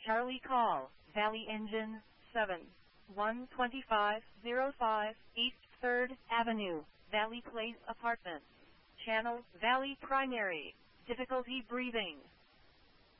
Charlie call, Valley Engine, 12505 East 3rd Avenue, Valley Place Apartments. Channel, Valley Primary. Difficulty breathing.